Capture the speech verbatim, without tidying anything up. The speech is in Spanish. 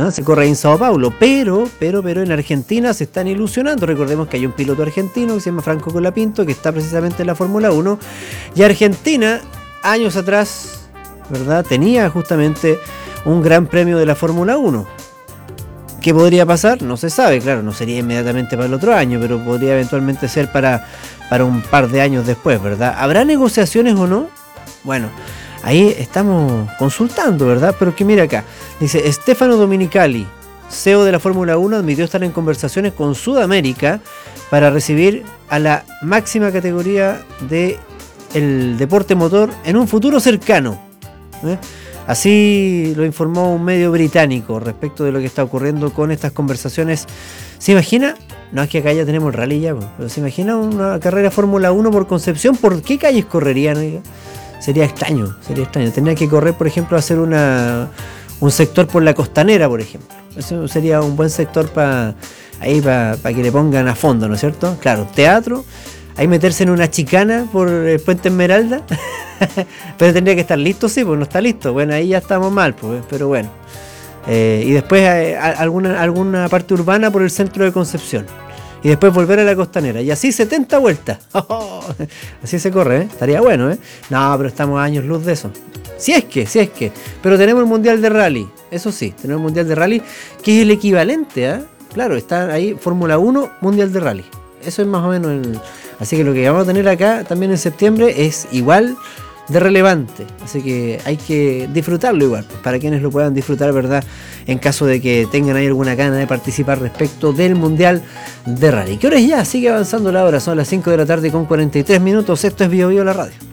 ¿ah? Se corre ahí en Sao Paulo, pero, pero, pero en Argentina se están ilusionando. Recordemos que hay un piloto argentino que se llama Franco Colapinto, que está precisamente en la Fórmula uno, y Argentina, años atrás, ¿verdad?, tenía justamente un gran premio de la Fórmula uno. ¿Qué podría pasar? No se sabe, claro, no sería inmediatamente para el otro año, pero podría eventualmente ser para, para un par de años después, ¿verdad? ¿Habrá negociaciones o no? Bueno, ahí estamos consultando, ¿verdad? Pero que mira acá, dice Stefano Domenicali, C E O de la Fórmula uno, admitió estar en conversaciones con Sudamérica para recibir a la máxima categoría del deporte motor en un futuro cercano, ¿eh? Así lo informó un medio británico respecto de lo que está ocurriendo con estas conversaciones. ¿Se imagina? No es que acá ya tenemos el rally ya, pero ¿se imagina una carrera Fórmula uno por Concepción? ¿Por qué calles correrían? Oiga? Sería extraño, sería extraño. Tendría que correr, por ejemplo, hacer una un sector por la Costanera, por ejemplo. Eso sería un buen sector para ahí para pa que le pongan a fondo, ¿no es cierto? Claro, teatro, ahí meterse en una chicana por el Puente Esmeralda. Pero tendría que estar listo, sí, pues no está listo. Bueno, ahí ya estamos mal, pues, pero bueno. Eh, y después eh, alguna, alguna parte urbana por el centro de Concepción. Y después volver a la Costanera. Y así setenta vueltas. Así se corre, ¿eh? Estaría bueno, ¿eh? No, pero estamos a años luz de eso. Si es que, si es que. Pero tenemos el Mundial de Rally. Eso sí, tenemos el Mundial de Rally, que es el equivalente, ¿eh? Claro, está ahí Fórmula uno, Mundial de Rally. Eso es más o menos el... Así que lo que vamos a tener acá también en septiembre es igual de relevante, así que hay que disfrutarlo igual, para quienes lo puedan disfrutar, ¿verdad?, en caso de que tengan ahí alguna gana de participar respecto del Mundial de Rally. ¿Qué hora es ya? Sigue avanzando la hora, son las cinco de la tarde con cuarenta y tres minutos, esto es Bio Bio la radio.